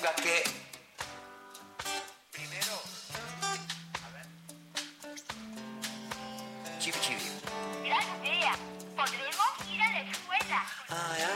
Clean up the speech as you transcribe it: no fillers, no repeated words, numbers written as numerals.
Ponga que... Primero, a ver. Chibi chibi. Gran idea. Podremos ir a la escuela. Ah,